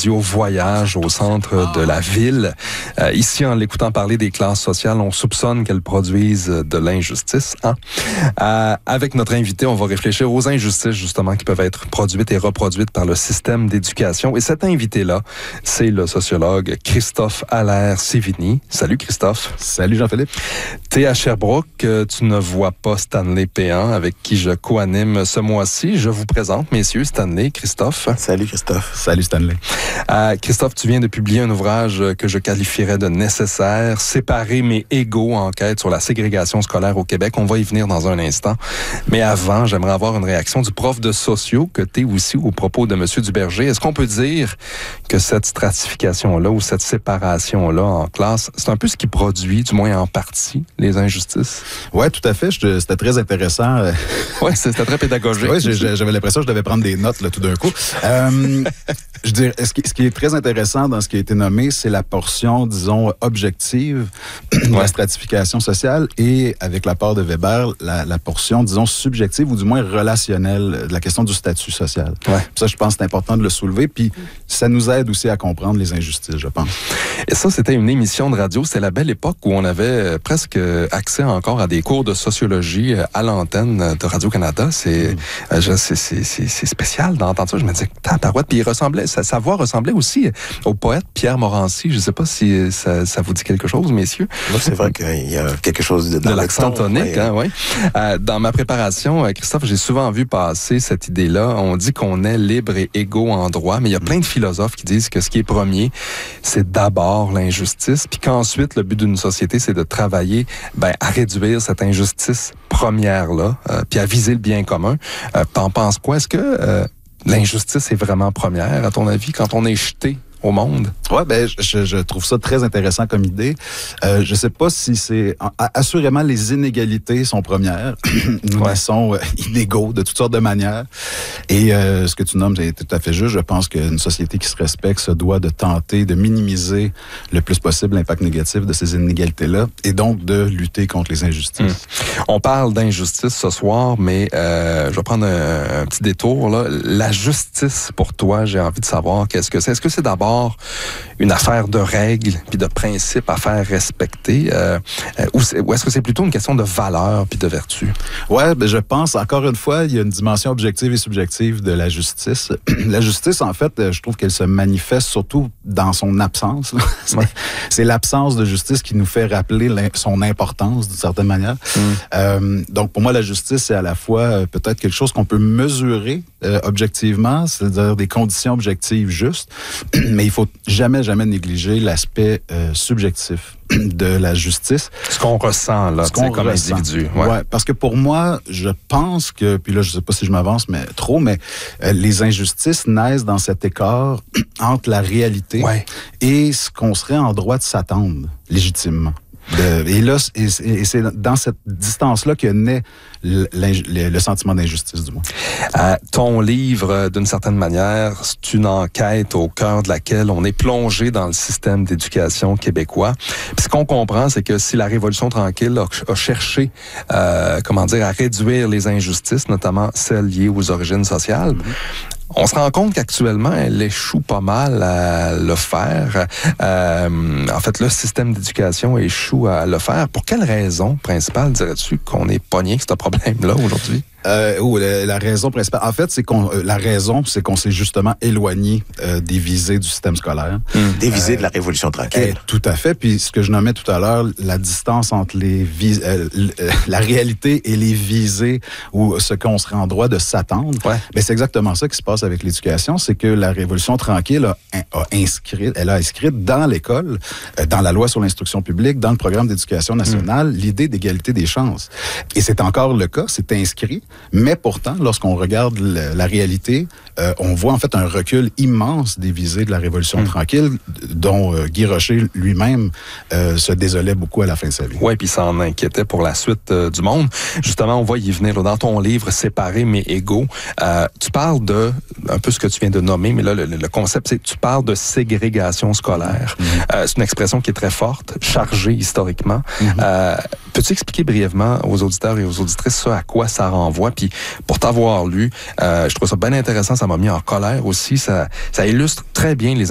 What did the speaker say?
radio voyage au centre de la ville. Ici, en l'écoutant parler des classes sociales, on soupçonne qu'elles produisent de l'injustice. Hein? Avec notre invité, on va réfléchir aux injustices, justement, qui peuvent être produites et reproduites par le système d'éducation. Et cet invité-là, c'est le sociologue Christophe Allaire-Sévigny. Salut, Christophe. Salut, Jean-Philippe. T'es à Sherbrooke. Tu ne vois pas Stanley Péan, avec qui je co-anime ce mois-ci. Je vous présente, messieurs, Stanley, Christophe. Salut, Christophe. Salut, Stanley. Christophe, tu viens de publier un ouvrage que je qualifierais de nécessaire, Séparer mais égaux, enquête sur la ségrégation scolaire au Québec. On va y venir dans un instant. Mais avant, j'aimerais avoir une réaction du prof de sociaux que tu es aussi au propos de M. Duberger. Est-ce qu'on peut dire que cette stratification-là ou cette séparation-là en classe, c'est un peu ce qui produit, du moins en partie, les injustices? Oui, tout à fait. C'était très intéressant. Oui, c'était très pédagogique. Oui, j'avais l'impression que je devais prendre des notes là, tout d'un coup. Je dirais, ce qui est très intéressant dans ce qui a été nommé, c'est la portion, disons, objective de la stratification sociale et, avec l'apport de Weber, la portion, disons, subjective ou du moins relationnelle de la question du statut social. Ouais. Ça, je pense que c'est important de le soulever. Puis, ça nous aide aussi à comprendre les injustices, je pense. Et ça, c'était une émission de radio. C'était la belle époque où on avait presque accès encore à des cours de sociologie à l'antenne de Radio-Canada. C'est spécial d'entendre ça. Je me disais, tabarouette. Puis sa voix ressemblait aussi au poète Pierre Morancy. Je ne sais pas si ça vous dit quelque chose, messieurs. Là, c'est vrai qu'il y a quelque chose de l'accent tonique. Hein, oui. Dans ma préparation, Christophe, j'ai souvent vu passer cette idée-là. On dit qu'on est libre et égaux en droit, mais il y a plein de philosophes qui disent que ce qui est premier, c'est d'abord l'injustice, puis qu'ensuite, le but d'une société, c'est de travailler à réduire cette injustice première-là, puis à viser le bien commun. T'en penses quoi? Est-ce que l'injustice est vraiment première, à ton avis, quand on est jeté au monde? Oui, je trouve ça très intéressant comme idée. Je sais pas si c'est... Assurément, les inégalités sont premières. Nous sont inégaux de toutes sortes de manières. Et ce que tu nommes est tout à fait juste. Je pense qu'une société qui se respecte se doit de tenter de minimiser le plus possible l'impact négatif de ces inégalités-là et donc de lutter contre les injustices. On parle d'injustice ce soir, mais je vais prendre un petit détour. Là. La justice, pour toi, j'ai envie de savoir qu'est-ce que c'est. Est-ce que c'est d'abord une affaire de règles puis de principes à faire respecter ou est-ce que c'est plutôt une question de valeur puis de vertu? Oui, je pense, encore une fois, il y a une dimension objective et subjective de la justice. La justice, en fait, je trouve qu'elle se manifeste surtout dans son absence. C'est l'absence de justice qui nous fait rappeler son importance, d'une certaine manière. Donc, pour moi, la justice, c'est à la fois peut-être quelque chose qu'on peut mesurer objectivement, c'est-à-dire des conditions objectives justes, mais il faut jamais négliger l'aspect subjectif de la justice. Ce qu'on ressent, là, comme individu. Ouais, parce que pour moi, je pense que, puis là, je sais pas si je m'avance, mais les injustices naissent dans cet écart entre la réalité et ce qu'on serait en droit de s'attendre légitimement. Et là, c'est dans cette distance-là que naît le sentiment d'injustice, du moins. Ton livre, d'une certaine manière, c'est une enquête au cœur de laquelle on est plongé dans le système d'éducation québécois. Puis ce qu'on comprend, c'est que si la Révolution tranquille a cherché, à réduire les injustices, notamment celles liées aux origines sociales, on se rend compte qu'actuellement, elle échoue pas mal à le faire. En fait, le système d'éducation échoue à le faire. Pour quelle raison principale, dirais-tu, qu'on est pogné avec ce problème-là aujourd'hui? La raison principale, en fait, c'est qu'on s'est justement éloigné des visées du système scolaire. Des visées de la Révolution tranquille. Tout à fait. Puis ce que je nommais tout à l'heure, la distance entre la réalité et les visées ou ce qu'on serait en droit de s'attendre. Mais c'est exactement ça qui se passe avec l'éducation, c'est que la Révolution tranquille a inscrit dans l'école, dans la loi sur l'instruction publique, dans le programme d'éducation nationale, l'idée d'égalité des chances. Et c'est encore le cas, c'est inscrit. Mais pourtant, lorsqu'on regarde la réalité, on voit en fait un recul immense des visées de la Révolution tranquille, dont Guy Rocher lui-même se désolait beaucoup à la fin de sa vie. Oui, puis s'en inquiétait pour la suite du monde. Justement, on va y venir. Là, dans ton livre « Séparer mais égaux », tu parles de, un peu ce que tu viens de nommer, mais là, le concept, c'est que tu parles de ségrégation scolaire. C'est une expression qui est très forte, chargée historiquement. Peux-tu expliquer brièvement aux auditeurs et aux auditrices ce à quoi ça renvoie? Puis pour t'avoir lu, je trouve ça bien intéressant, ça m'a mis en colère aussi. Ça illustre très bien les